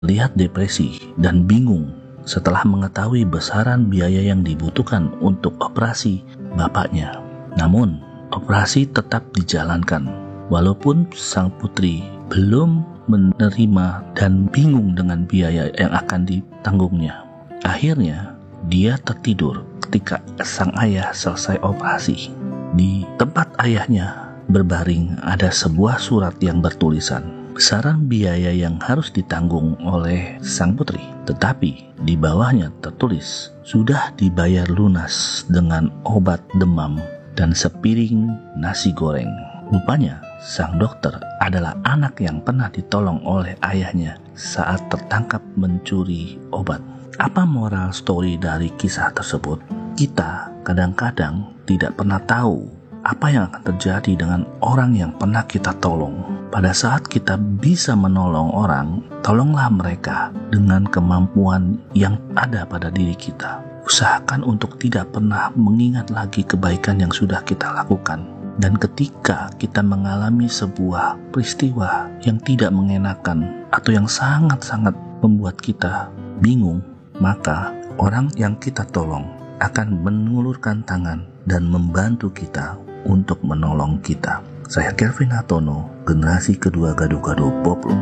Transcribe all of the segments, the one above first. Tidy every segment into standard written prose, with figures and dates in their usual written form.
lihat depresi dan bingung setelah mengetahui besaran biaya yang dibutuhkan untuk operasi bapaknya. Namun, operasi tetap dijalankan, walaupun sang putri belum menerima dan bingung dengan biaya yang akan ditanggungnya. Akhirnya, dia tertidur ketika sang ayah selesai operasi. Di tempat ayahnya berbaring ada sebuah surat yang bertulisan besaran biaya yang harus ditanggung oleh sang putri. Tetapi di bawahnya tertulis, sudah dibayar lunas dengan obat demam dan sepiring nasi goreng. Rupanya sang dokter adalah anak yang pernah ditolong oleh ayahnya saat tertangkap mencuri obat. Apa moral story dari kisah tersebut? Kita kadang-kadang tidak pernah tahu apa yang akan terjadi dengan orang yang pernah kita tolong. Pada saat kita bisa menolong orang, tolonglah mereka dengan kemampuan yang ada pada diri kita. Usahakan untuk tidak pernah mengingat lagi kebaikan yang sudah kita lakukan. Dan ketika kita mengalami sebuah peristiwa yang tidak mengenakan atau yang sangat-sangat membuat kita bingung, maka orang yang kita tolong akan mengulurkan tangan dan membantu kita untuk menolong kita. Saya Kelvin Hatono, generasi kedua Gado-Gado Poplo.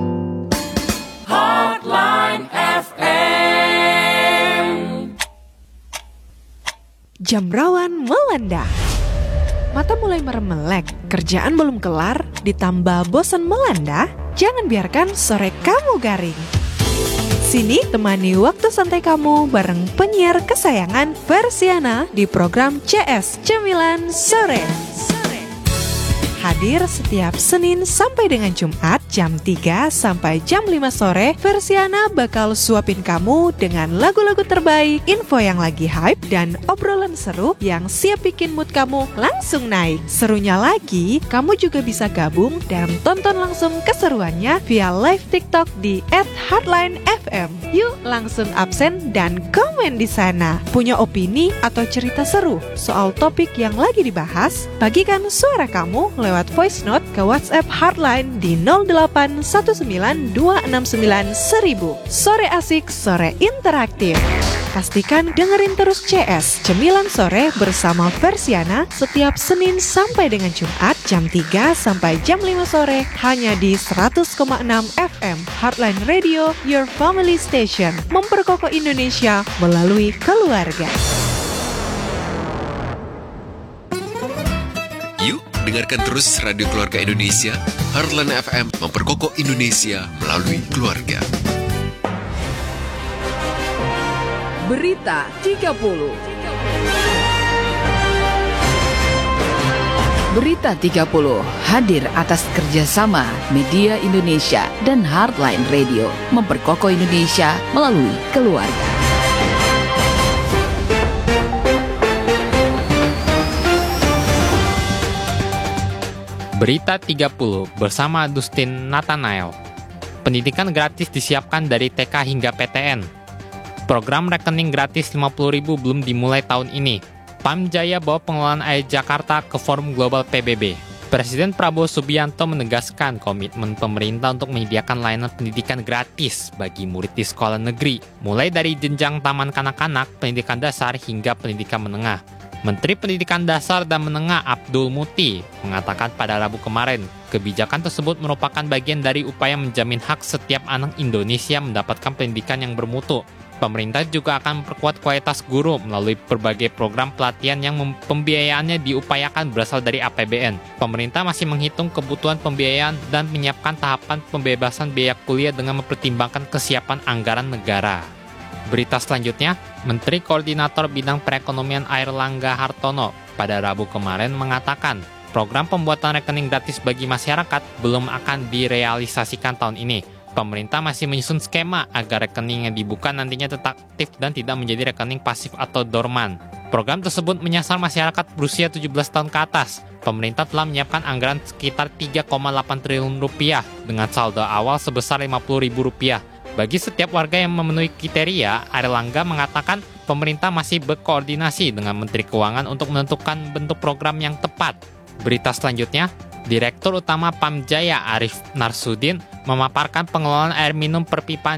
Hotline FM. Jam rawan melanda. Mata mulai meremelek, kerjaan belum kelar, ditambah bosan melanda. Jangan biarkan sore kamu garing. Sini temani waktu santai kamu bareng penyiar kesayangan Versiana di program CS Cemilan Sore. Hadir setiap Senin sampai dengan Jumat jam 3 sampai jam 5 sore, Versiana bakal suapin kamu dengan lagu-lagu terbaik, info yang lagi hype, dan obrolan seru yang siap bikin mood kamu langsung naik. Serunya lagi, kamu juga bisa gabung dan tonton langsung keseruannya via live TikTok di @hotline_fm. Yuk langsung absen dan komen di sana. Punya opini atau cerita seru soal topik yang lagi dibahas? Bagikan suara kamu lewat voice note ke WhatsApp Hotline di 08192691000. Sore asik, sore interaktif. Pastikan dengerin terus CS Cemilan Sore bersama Versiana setiap Senin sampai dengan Jumat jam 3 sampai jam 5 sore hanya di 100,6 FM Heartline Radio, your family station. Memperkokoh Indonesia melalui keluarga. Yuk, dengarkan terus Radio Keluarga Indonesia, Heartline FM, memperkokoh Indonesia melalui keluarga. Berita 30. Berita 30 hadir atas kerjasama Media Indonesia dan Heartline Radio, memperkokoh Indonesia melalui keluarga. Berita 30 bersama Dustin Nathanael. Pendidikan gratis disiapkan dari TK hingga PTN. Program rekening gratis 50.000 belum dimulai tahun ini. PAM Jaya bawa pengelolaan air Jakarta ke Forum Global PBB. Presiden Prabowo Subianto menegaskan komitmen pemerintah untuk menyediakan layanan pendidikan gratis bagi murid di sekolah negeri, mulai dari jenjang taman kanak-kanak, pendidikan dasar, hingga pendidikan menengah. Menteri Pendidikan Dasar dan Menengah Abdul Muti mengatakan pada Rabu kemarin, kebijakan tersebut merupakan bagian dari upaya menjamin hak setiap anak Indonesia mendapatkan pendidikan yang bermutu. Pemerintah juga akan memperkuat kualitas guru melalui berbagai program pelatihan yang pembiayaannya diupayakan berasal dari APBN. Pemerintah masih menghitung kebutuhan pembiayaan dan menyiapkan tahapan pembebasan biaya kuliah dengan mempertimbangkan kesiapan anggaran negara. Berita selanjutnya, Menteri Koordinator Bidang Perekonomian Airlangga Hartono pada Rabu kemarin mengatakan program pembuatan rekening gratis bagi masyarakat belum akan direalisasikan tahun ini. Pemerintah masih menyusun skema agar rekening yang dibuka nantinya tetap aktif dan tidak menjadi rekening pasif atau dorman. Program tersebut menyasar masyarakat berusia 17 tahun ke atas. Pemerintah telah menyiapkan anggaran sekitar 3,8 triliun rupiah dengan saldo awal sebesar Rp50.000. Bagi setiap warga yang memenuhi kriteria, Airlangga mengatakan pemerintah masih berkoordinasi dengan Menteri Keuangan untuk menentukan bentuk program yang tepat. Berita selanjutnya, Direktur Utama Pam Jaya Arif Narsudin memaparkan pengelolaan air minum perpipaan